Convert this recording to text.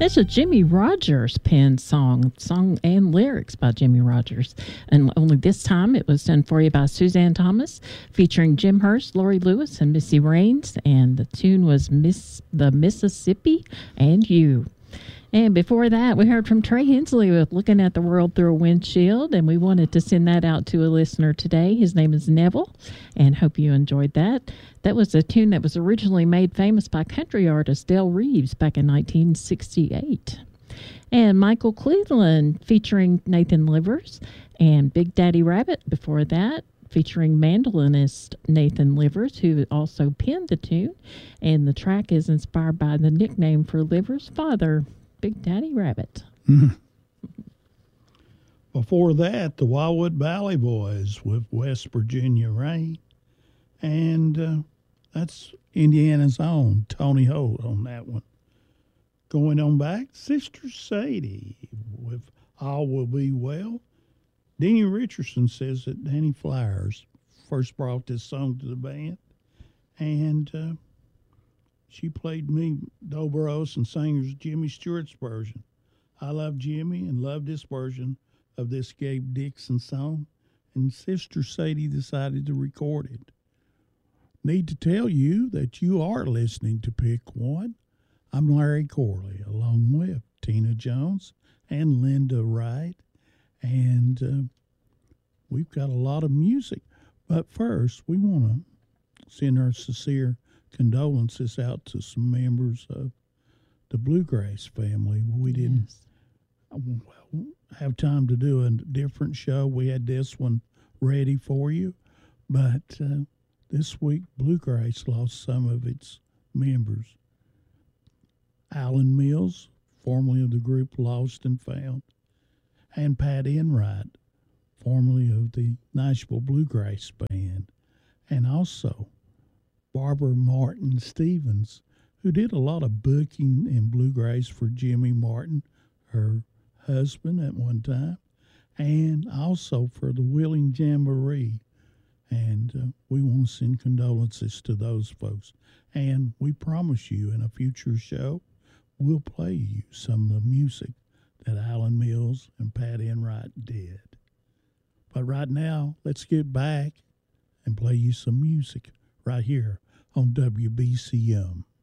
It's a Jimmy Rogers penned song and lyrics by Jimmy Rogers. And only this time it was done for you by Suzanne Thomas, featuring Jim Hurst, Laurie Lewis, and Missy Raines. And the tune was the Mississippi and You. And before that, we heard from Trey Hensley with Looking at the World Through a Windshield, and we wanted to send that out to a listener today. His name is Neville, and hope you enjoyed that. That was a tune that was originally made famous by country artist Del Reeves back in 1968. And Michael Cleveland featuring Nathan Livers, and Big Daddy Rabbit before that, featuring mandolinist Nathan Livers, who also penned the tune. And the track is inspired by the nickname for Livers' father, Big Daddy Rabbit. Before that, the Wildwood Valley Boys with West Virginia Rain. And that's Indiana's own Tony Holt on that one. Going on back, Sister Sadie with All Will Be Well. Denny Richardson says that Danny Flowers first brought this song to the band. And she played me Dobros and singers Jimmy Stewart's version. I love Jimmy and love this version of this Gabe Dixon song, and Sister Sadie decided to record it. Need to tell you that you are listening to Pick One. I'm Larry Corley, along with Tina Jones and Linda Wright, and we've got a lot of music. But first, we want to send our sincere condolences out to some members of the Bluegrass family. We didn't have time to do a different show. We had this one ready for you, but this week Bluegrass lost some of its members. Alan Mills, formerly of the group Lost and Found, and Pat Enright, formerly of the Nashville Bluegrass Band, and also Barbara Martin Stevens, who did a lot of booking in bluegrass for Jimmy Martin, her husband at one time, and also for the Wheeling Jamboree. And we want to send condolences to those folks. And we promise you in a future show, we'll play you some of the music that Alan Mills and Pat Enright did. But right now, let's get back and play you some music right here on WBCM.